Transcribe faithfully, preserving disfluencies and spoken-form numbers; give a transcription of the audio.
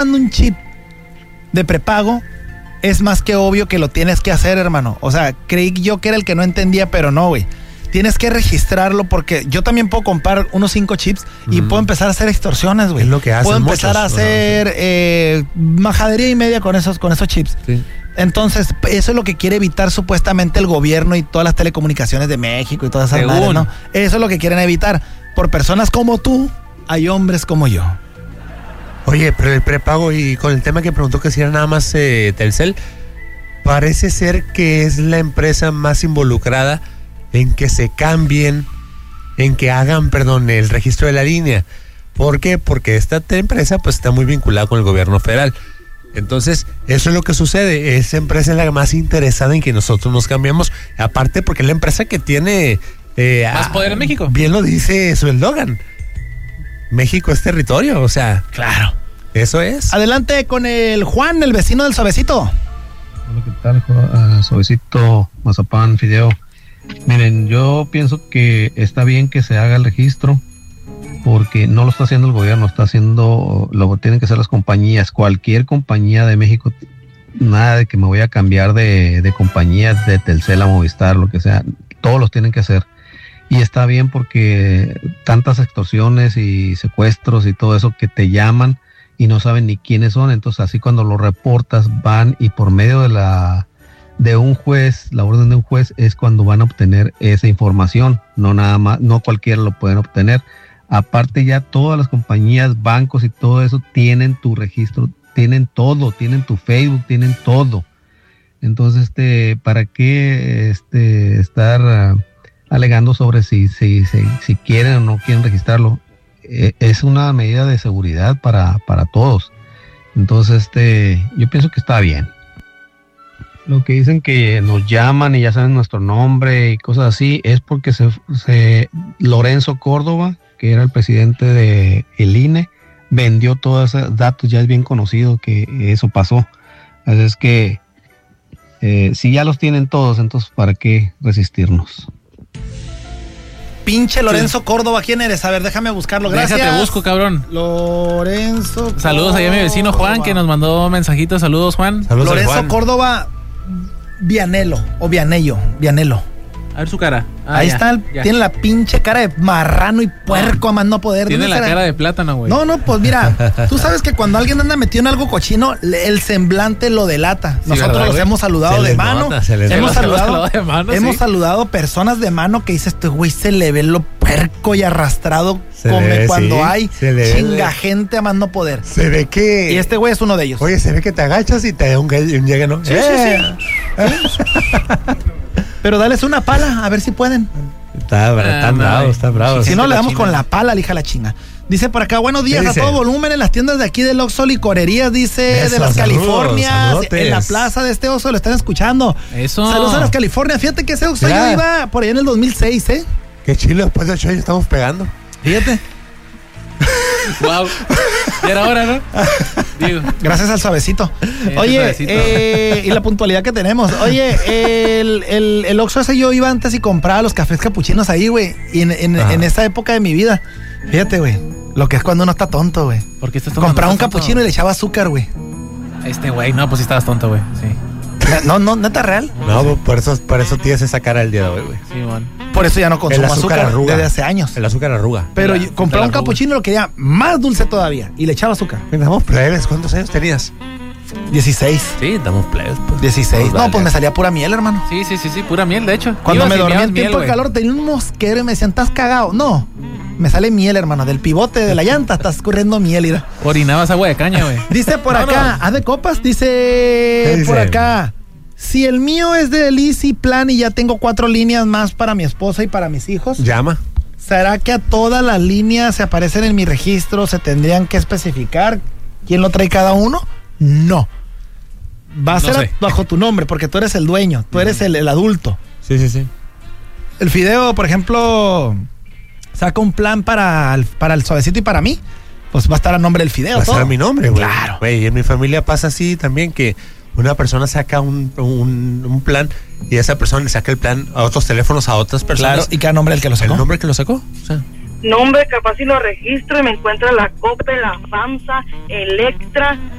dando un chip de prepago, es más que obvio que lo tienes que hacer, hermano. O sea, creí yo que era el que no entendía, pero no, güey. Tienes que registrarlo porque yo también puedo comprar unos cinco chips y mm. puedo empezar a hacer extorsiones, güey. Es lo que hacen Puedo empezar muchos, a hacer ¿no? eh, majadería y media con esos, con esos chips. Sí. Entonces, eso es lo que quiere evitar supuestamente el gobierno y todas las telecomunicaciones de México y todas esas madres, ¿no? Eso es lo que quieren evitar. Por personas como tú, hay hombres como yo. Oye, pero el prepago y con el tema que preguntó que si era nada más eh, Telcel, parece ser que es la empresa más involucrada en que se cambien, en que hagan, perdón, el registro de la línea. ¿Por qué? Porque esta empresa pues está muy vinculada con el gobierno federal. Entonces, eso es lo que sucede. Esa empresa es la más interesada en que nosotros nos cambiemos. Aparte, porque es la empresa que tiene... Eh, más a, poder en México. Bien lo dice su eslogan. México es territorio, o sea... Claro. Eso es. Adelante con el Juan, el vecino del Suavecito. Hola, ¿qué tal? Uh, Suavecito, mazapán, fideo. Miren, yo pienso que está bien que se haga el registro porque no lo está haciendo el gobierno, está haciendo, lo tienen que hacer las compañías, cualquier compañía de México, nada de que me voy a cambiar de, de compañía, de Telcel a Movistar, lo que sea, todos los tienen que hacer. Y está bien porque tantas extorsiones y secuestros y todo eso que te llaman y no saben ni quiénes son, entonces así cuando lo reportas van y por medio de la de un juez, la orden de un juez es cuando van a obtener esa información, no nada más, no cualquiera lo pueden obtener. Aparte ya todas las compañías, bancos y todo eso tienen tu registro, tienen todo, tienen tu Facebook, tienen todo. Entonces, este, ¿para qué este estar uh, alegando sobre si, si, si, si quieren o no quieren registrarlo? Eh, es una medida de seguridad para, para todos. Entonces, este, yo pienso que está bien. Lo que dicen que nos llaman y ya saben nuestro nombre y cosas así, es porque se, se Lorenzo Córdoba, que era el presidente de el I N E, vendió todos esos datos, ya es bien conocido que eso pasó. Así es que eh, si ya los tienen todos, entonces ¿para qué resistirnos? Pinche Lorenzo sí. Córdoba, ¿quién eres? A ver, déjame buscarlo, gracias. Déjate busco, cabrón. Lorenzo Córdoba. Saludos allá a mi vecino Juan, que nos mandó mensajitos. Saludos, Juan. Saludos Lorenzo Juan. Córdoba Vianello, o Vianello, Vianello. A ver su cara. Ah, Ahí ya, está, el, ya. tiene la pinche cara de marrano y puerco a más no poder. Tiene la será? cara de plátano, güey. No, no, pues mira, tú sabes que cuando alguien anda metido en algo cochino, el semblante lo delata. Sí, Nosotros ¿verdad, los güey? hemos saludado Se de les mano. nota, se les hemos nota. saludado, de mano, hemos sí. saludado personas de mano que dice este güey se le ve lo puerco y arrastrado Se come le ve, cuando sí, hay se le ve, chinga le- gente a más no poder. Se ve que... Y este güey es uno de ellos. Oye, se ve que te agachas y te da un, gue- un llegue, ¿no? Sí, ¡Eh! sí, Pero dales una pala, a ver si pueden. Está, bra- está Ah, bravo, no, está bravo. Si no, la le damos China. con la pala, lija la chinga. Dice por acá, buenos días ¿Qué a dice? todo volumen en las tiendas de aquí del Oxxo Licorerías, dice, Eso, de las saludos, Californias, saludotes. en la plaza de este Oxxo, lo están escuchando. Eso. Saludos a las Californias. Fíjate que ese Oxxo Ya. yo iba por allá en el dos mil seis, ¿eh? Qué chilo, después de ocho años estamos pegando. Fíjate. Wow. Ya era hora, ¿no? Digo. Gracias al suavecito. Este Oye, suavecito. eh, y la puntualidad que tenemos. Oye, el, el, el Oxxo ese yo iba antes y compraba los cafés capuchinos ahí, güey. Y en, en, en esa época de mi vida, fíjate, güey, lo que es cuando uno está tonto, güey. ¿Por qué estás tomando? Compraba un tanto? capuchino y le echaba azúcar, güey. Este güey, no, pues sí estabas tonto, güey. Sí. No, no, neta real. No, por eso, por eso tienes esa cara el día de hoy, güey. Sí, man. Por eso ya no consumo El azúcar azúcar, arruga. desde hace años. El azúcar arruga. Pero La- yo compraba un la arruga. capuchino y lo quería más dulce todavía. Y le echaba azúcar. Estamos plebes, ¿cuántos años tenías? dieciséis. Sí, estamos plebes. Pues. dieciséis. Pues No, vale. pues me salía pura miel, hermano. Sí, sí, sí, sí, pura miel, de hecho. Cuando Ibas me y dormía meabas en tiempo miel, de güey. calor tenía un mosquero y me decían, ¿estás cagado? No, me sale miel, hermano. Del pivote de la llanta estás corriendo miel. Mira. Orinabas agua de caña, güey. Dice por No, acá, no. haz de copas, dice, ¿Qué dice? por acá. Si el mío es del Easy Plan y ya tengo cuatro líneas más para mi esposa y para mis hijos, Llama. ¿será que a todas las líneas se aparecen en mi registro? ¿Se tendrían que especificar quién lo trae cada uno? No. Va a No ser sé. bajo tu nombre, porque tú eres el dueño, tú eres el, el adulto. Sí, sí, sí. El Fideo, por ejemplo, saca un plan para el, para el suavecito y para mí, pues va a estar a nombre del Fideo. Va a todo. estar mi nombre, güey. Claro. Güey, en mi familia pasa así también que una persona saca un, un, un plan y esa persona le saca el plan a otros teléfonos a otras personas. Claro, y cada nombre el que lo sacó. El nombre que lo sacó. O sea, No, hombre, capaz si lo registro y me encuentra la COPE, la FAMSA, Electra,